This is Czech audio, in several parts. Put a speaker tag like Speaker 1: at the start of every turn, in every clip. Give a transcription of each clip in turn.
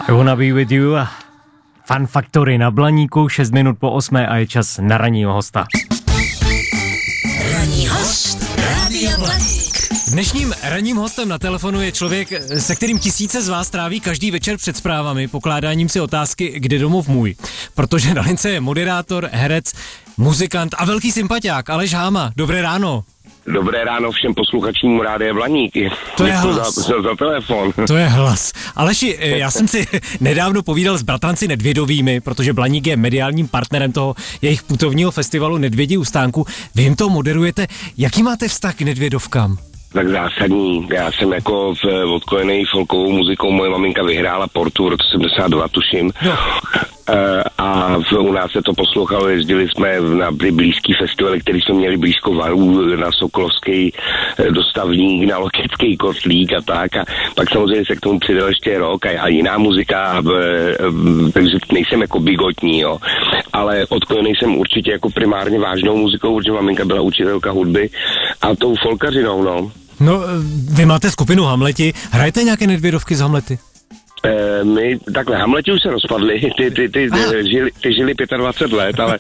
Speaker 1: I wanna be with you a Fun Factory na Blaníku, 6 minut po 8 a je čas na ranního hosta.
Speaker 2: Ranní host Rádia Blaník.
Speaker 1: Dnešním ranním hostem na telefonu je člověk, se kterým tisíce z vás tráví každý večer před zprávami pokládáním si otázky, kde domov můj. Protože na lince je moderátor, herec, muzikant a velký sympatiák Aleš Háma. Dobré ráno.
Speaker 3: Dobré ráno všem posluchačům Rádia Blaník.
Speaker 1: To je hlas.
Speaker 3: Za telefon.
Speaker 1: To je hlas. Aleši, já jsem si nedávno povídal s bratranci Nedvědovými, protože Blaník je mediálním partnerem toho jejich putovního festivalu Nedvědí u stánku. Vy jim to moderujete. Jaký máte vztah k Nedvědovkám?
Speaker 3: Tak zásadní. Já jsem jako odkojený folkovou muzikou, moje maminka vyhrála Portu v roce 72, tuším. No. A u nás se to poslouchalo, jezdili jsme na blízký festivaly, který jsme měli blízko Varů, na Sokolovský dostavník, na Lokecký kotlík a tak. A pak samozřejmě se k tomu přidal ještě rock a jiná muzika, takže nejsem jako bigotní, jo. Ale odkojený jsem určitě jako primárně vážnou muzikou, protože maminka byla učitelka hudby a tou folkařinou, no.
Speaker 1: No, vy máte skupinu Hamleti, hrajete nějaké Nedvědovky z Hamlety?
Speaker 3: My, takhle, Hamleti už se rozpadli, ty žili 25 let, ale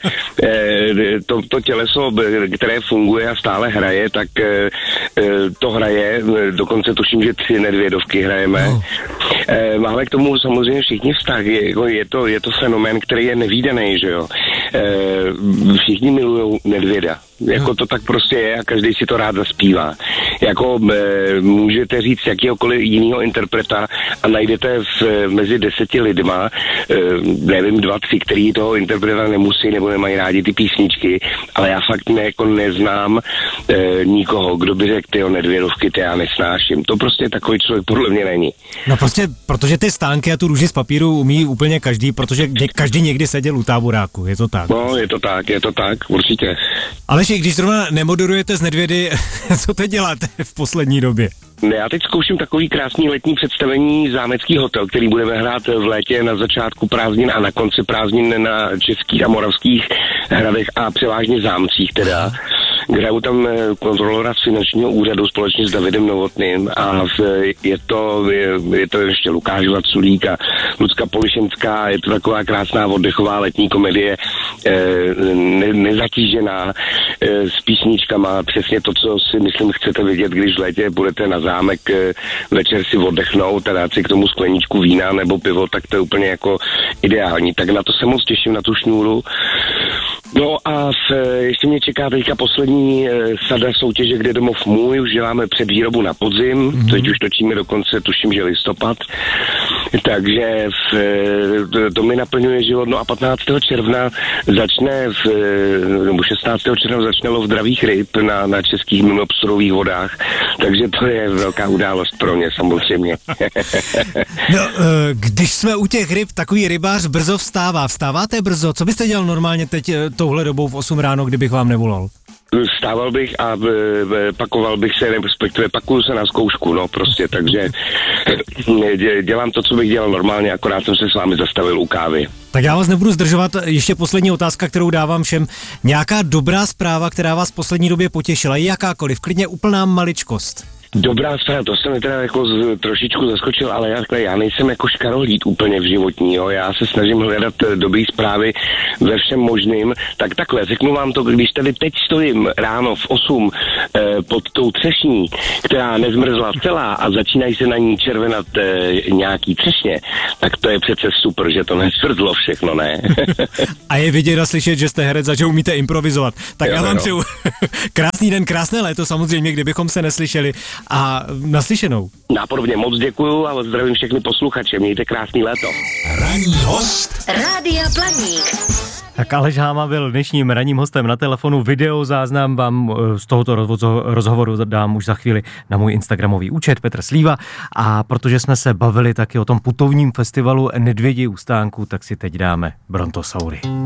Speaker 3: to těleso, které funguje a stále hraje, tak to hraje, dokonce tuším, že 3 Nedvědovky hrajeme. Máme k tomu samozřejmě všichni vztah, je to fenomén, který je nevídaný, že jo. Všichni milujou Nedvěda. Jako to tak prostě je a každý si to rád zaspívá. Jako můžete říct jakýhokoliv jinýho interpreta a najdete mezi 10 lidma, nevím, 2, 3, který toho interpreta nemusí nebo nemají rádi ty písničky, ale já fakt neznám nikoho, kdo by řekl, tyjo, Nedvědovky, ty já nesnáším. To prostě takový člověk podle mě není.
Speaker 1: No prostě, protože ty stánky a tu růži z papíru umí úplně každý, protože každý někdy seděl u táboráku, je to tak?
Speaker 3: No, je to tak, určitě.
Speaker 1: Ale když zrovna nemoderujete z Nedvědy, co teď děláte v poslední době?
Speaker 3: Já teď zkouším takový krásný letní představení Zámecký hotel, který budeme hrát v létě na začátku prázdnin a na konci prázdnin na českých a moravských hradech a převážně zámcích teda. Hraju tam kontrolora z finančního úřadu společně s Davidem Novotným a je to ještě Lukáš Vaculík a Lucka Polišenská, je to taková krásná oddechová letní komedie, nezatížená, s písničkama, přesně to, co si myslím chcete vidět, když v létě budete na zámek večer si oddechnout a dát si k tomu skleničku vína nebo pivo, tak to je úplně jako ideální. Tak na to se moc těším, na tu šňůru. No a ještě mě čeká teďka poslední sada soutěže, kde domov můj, už děláme předvýrobu na podzim, teď už točíme dokonce, tuším, že listopad, takže to mi naplňuje život. No a 15. června nebo 16. června začne lov dravých ryb na českých mimoobsluhových vodách, takže to je velká událost pro mě samozřejmě.
Speaker 1: No, když jsme u těch ryb, takový rybář brzo vstává. Vstáváte brzo? Co byste dělal normálně teď touhle dobou v 8 ráno, kdybych vám nevolal?
Speaker 3: Vstával bych a pakoval bych se, respektive pakuju se na zkoušku, no prostě, takže dělám to, co bych dělal normálně, akorát jsem se s vámi zastavil u kávy.
Speaker 1: Tak já vás nebudu zdržovat, ještě poslední otázka, kterou dávám všem. Nějaká dobrá zpráva, která vás v poslední době potěšila, jakákoliv, klidně úplná maličkost.
Speaker 3: Dobrá zpráva, to jsem mi teda jako trošičku zaskočil, ale já nejsem jako škarolít úplně v životní, jo, já se snažím hledat dobrý zprávy ve všem možným, tak takhle, řeknu vám to, když tady teď stojím ráno v 8 pod tou třešní, která nezmrzla celá a začínají se na ní červenat nějaký třešně, tak to je přece super, že to nesmrzlo všechno, ne?
Speaker 1: A je vidět a slyšet, že jste herec a že umíte improvizovat. Tak já vám přeju krásný den, krásné léto samozřejmě, kdybychom se neslyšeli. A naslyšenou.
Speaker 3: Nápodobně moc děkuju a zdravím všechny posluchače. Mějte krásný léto.
Speaker 2: Ranní host Rádia Blaník.
Speaker 1: Tak Aleš Háma byl dnešním ranním hostem na telefonu. Videozáznam vám z tohoto rozhovoru dám už za chvíli na můj instagramový účet Petr Slíva. A protože jsme se bavili taky o tom putovním festivalu Nedvědí u stánku, tak si teď dáme Brontosaury.